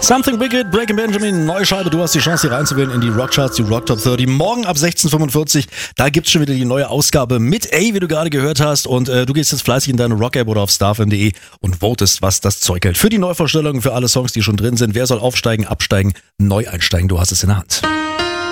Something Wicked, Breaking Benjamin, neue Scheibe. Du hast die Chance, hier reinzuwählen in die Rockcharts, die Rock Top 30. Morgen ab 16:45 da gibt's schon wieder die neue Ausgabe mit A, wie du gerade gehört hast. Und du gehst jetzt fleißig in deine Rock-App oder auf starfm.de und votest, was das Zeug hält. Für die Neuvorstellungen, für alle Songs, die schon drin sind. Wer soll aufsteigen, absteigen, neu einsteigen? Du hast es in der Hand.